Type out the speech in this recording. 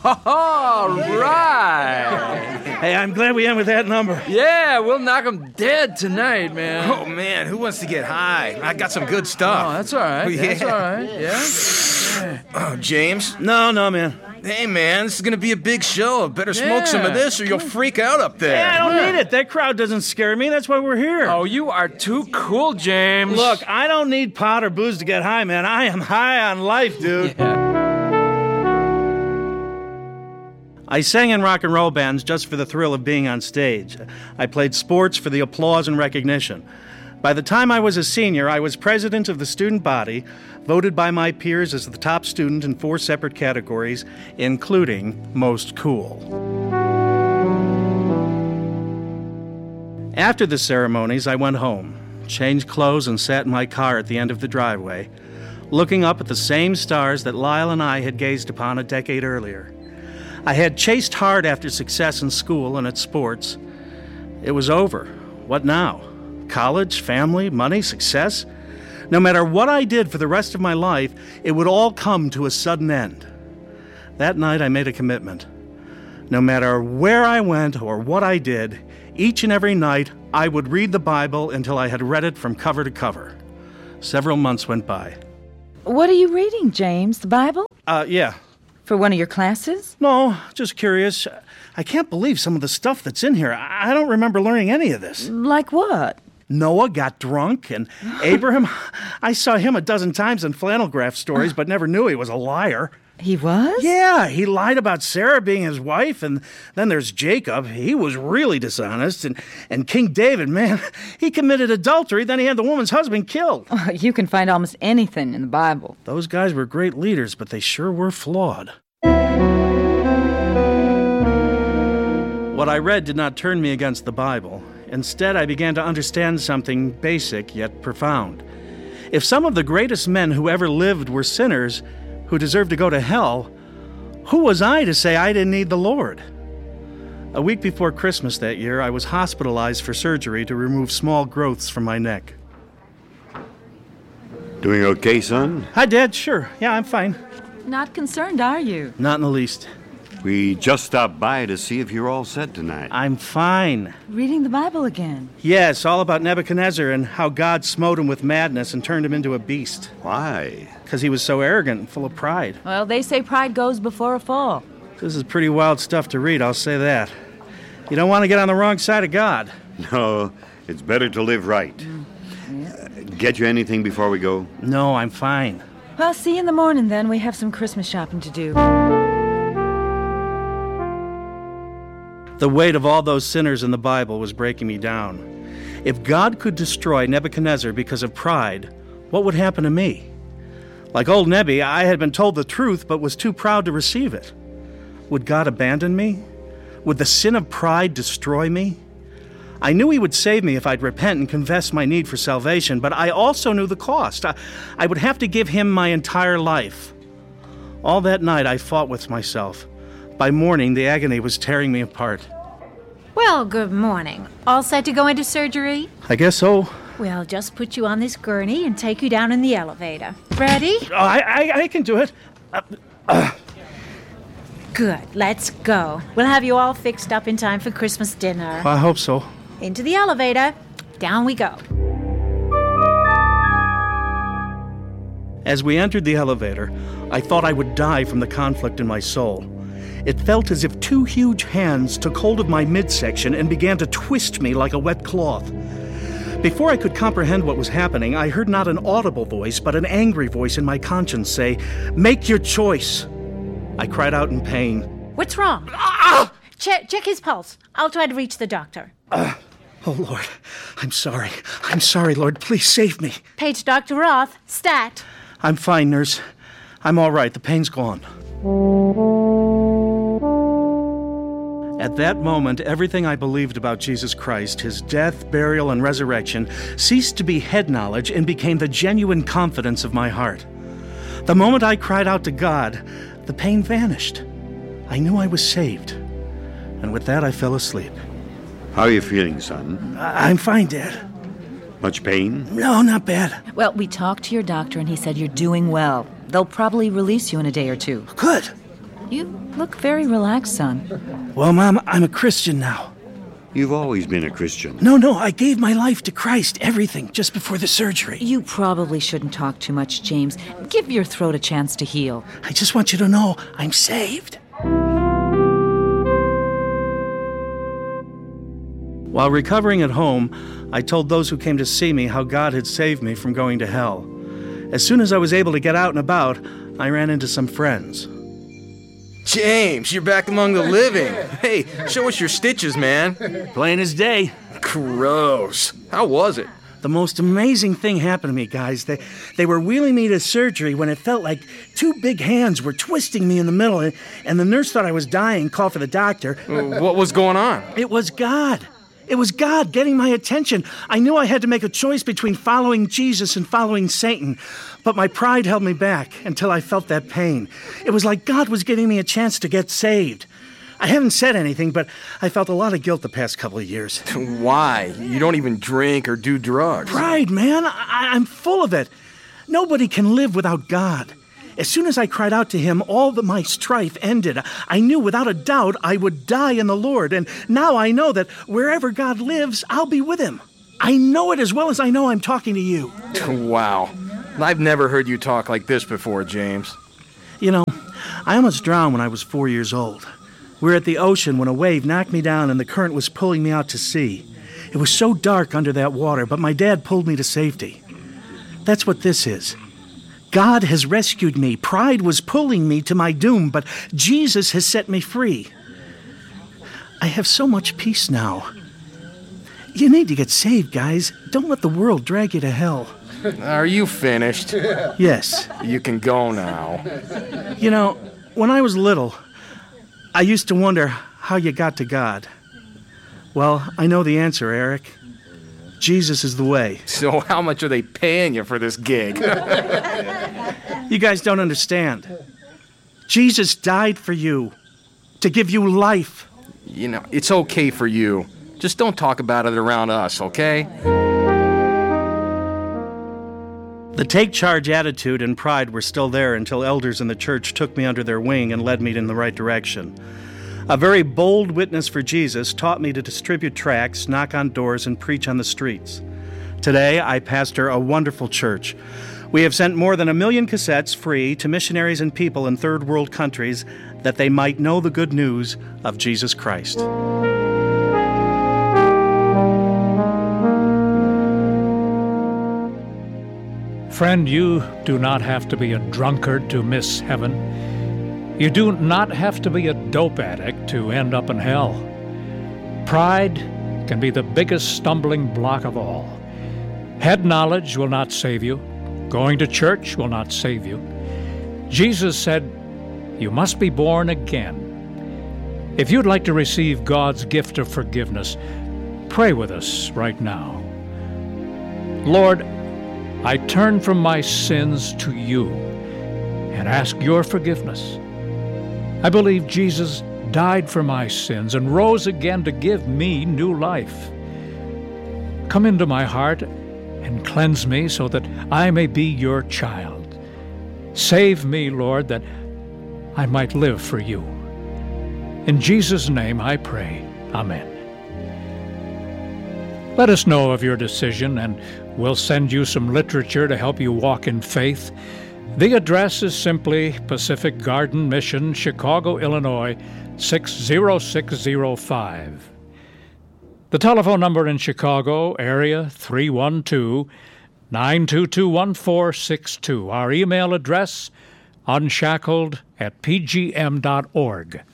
All right. Hey, I'm glad we end with that number. Yeah, we'll knock 'em dead tonight, man. Oh, man, who wants to get high? I got some good stuff. Oh, that's all right. Yeah. That's all right. Yeah. Oh, James? No, man. Hey, man, this is going to be a big show. Better smoke some of this or you'll freak out up there. Hey, I don't need it. That crowd doesn't scare me. That's why we're here. Oh, you are too cool, James. Look, I don't need pot or booze to get high, man. I am high on life, dude. Yeah. I sang in rock and roll bands just for the thrill of being on stage. I played sports for the applause and recognition. By the time I was a senior, I was president of the student body, voted by my peers as the top student in 4 separate categories, including most cool. After the ceremonies, I went home, changed clothes, and sat in my car at the end of the driveway, looking up at the same stars that Lyle and I had gazed upon a decade earlier. I had chased hard after success in school and at sports. It was over. What now? College, family, money, success? No matter what I did for the rest of my life, it would all come to a sudden end. That night I made a commitment. No matter where I went or what I did, each and every night I would read the Bible until I had read it from cover to cover. Several months went by. What are you reading, James? The Bible? Yeah. For one of your classes? No, just curious. I can't believe some of the stuff that's in here. I don't remember learning any of this. Like what? Noah got drunk, and Abraham, I saw him a dozen times in flannel graph stories, but never knew he was a liar. He was? Yeah, he lied about Sarah being his wife, and then there's Jacob. He was really dishonest, and King David, man, he committed adultery, then he had the woman's husband killed. Oh, you can find almost anything in the Bible. Those guys were great leaders, but they sure were flawed. What I read did not turn me against the Bible. Instead, I began to understand something basic yet profound. If some of the greatest men who ever lived were sinners who deserved to go to hell, who was I to say I didn't need the Lord? A week before Christmas that year, I was hospitalized for surgery to remove small growths from my neck. Doing okay, son? Hi, Dad. Sure. Yeah, I'm fine. Not concerned, are you? Not in the least. We just stopped by to see if you're all set tonight. I'm fine. Reading the Bible again. Yes, all about Nebuchadnezzar and how God smote him with madness and turned him into a beast. Why? Because he was so arrogant and full of pride. Well, they say pride goes before a fall. This is pretty wild stuff to read, I'll say that. You don't want to get on the wrong side of God. No, it's better to live right. Get you anything before we go? No, I'm fine. Well, see you in the morning then. We have some Christmas shopping to do. The weight of all those sinners in the Bible was breaking me down. If God could destroy Nebuchadnezzar because of pride, what would happen to me? Like old Nebi, I had been told the truth but was too proud to receive it. Would God abandon me? Would the sin of pride destroy me? I knew he would save me if I'd repent and confess my need for salvation, but I also knew the cost. I would have to give him my entire life. All that night I fought with myself. By morning, the agony was tearing me apart. Well, good morning. All set to go into surgery? I guess so. We'll just put you on this gurney and take you down in the elevator. Ready? Oh, I can do it. Good. Let's go. We'll have you all fixed up in time for Christmas dinner. I hope so. Into the elevator. Down we go. As we entered the elevator, I thought I would die from the conflict in my soul. It felt as if 2 huge hands took hold of my midsection and began to twist me like a wet cloth. Before I could comprehend what was happening, I heard not an audible voice, but an angry voice in my conscience say, "Make your choice." I cried out in pain. What's wrong? Check his pulse. I'll try to reach the doctor. Oh, Lord, I'm sorry. I'm sorry, Lord. Please save me. Page Dr. Roth. Stat. I'm fine, nurse. I'm all right. The pain's gone. At that moment, everything I believed about Jesus Christ, his death, burial, and resurrection, ceased to be head knowledge and became the genuine confidence of my heart. The moment I cried out to God, the pain vanished. I knew I was saved. And with that, I fell asleep. How are you feeling, son? I'm fine, Dad. Much pain? No, not bad. Well, we talked to your doctor and he said you're doing well. They'll probably release you in a day or two. Good. You look very relaxed, son. Well, Mom, I'm a Christian now. You've always been a Christian. No, I gave my life to Christ, everything, just before the surgery. You probably shouldn't talk too much, James. Give your throat a chance to heal. I just want you to know I'm saved. While recovering at home, I told those who came to see me how God had saved me from going to hell. As soon as I was able to get out and about, I ran into some friends. James, you're back among the living. Hey, show us your stitches, man. Plain as day. Gross. How was it? The most amazing thing happened to me, guys. They were wheeling me to surgery when it felt like two big hands were twisting me in the middle, and the nurse thought I was dying, called for the doctor. What was going on? It was God. It was God getting my attention. I knew I had to make a choice between following Jesus and following Satan, but my pride held me back until I felt that pain. It was like God was giving me a chance to get saved. I haven't said anything, but I felt a lot of guilt the past couple of years. Why? You don't even drink or do drugs. Pride, man. I'm full of it. Nobody can live without God. As soon as I cried out to him, all of my strife ended. I knew without a doubt I would die in the Lord, and now I know that wherever God lives, I'll be with him. I know it as well as I know I'm talking to you. Wow. I've never heard you talk like this before, James. You know, I almost drowned when I was 4 years old. We were at the ocean when a wave knocked me down and the current was pulling me out to sea. It was so dark under that water, but my dad pulled me to safety. That's what this is. God has rescued me. Pride was pulling me to my doom, but Jesus has set me free. I have so much peace now. You need to get saved, guys. Don't let the world drag you to hell. Are you finished? Yes. You can go now. You know, when I was little, I used to wonder how you got to God. Well, I know the answer, Eric. Jesus is the way. So how much are they paying you for this gig? You guys don't understand. Jesus died for you, to give you life. You know, it's okay for you. Just don't talk about it around us, okay? The take-charge attitude and pride were still there until elders in the church took me under their wing and led me in the right direction. A very bold witness for Jesus taught me to distribute tracts, knock on doors, and preach on the streets. Today, I pastor a wonderful church. We have sent more than 1 million cassettes free to missionaries and people in third world countries that they might know the good news of Jesus Christ. Friend, you do not have to be a drunkard to miss heaven. You do not have to be a dope addict to end up in hell. Pride can be the biggest stumbling block of all. Head knowledge will not save you. Going to church will not save you. Jesus said, you must be born again. If you'd like to receive God's gift of forgiveness, pray with us right now. Lord, I turn from my sins to you and ask your forgiveness. I believe Jesus died for my sins and rose again to give me new life. Come into my heart and cleanse me so that I may be your child. Save me, Lord, that I might live for you. In Jesus' name I pray. Amen. Let us know of your decision, and we'll send you some literature to help you walk in faith. The address is simply Pacific Garden Mission, Chicago, Illinois, 60605. The telephone number in Chicago, area 312-922-1462. Our email address, unshackled@pgm.org.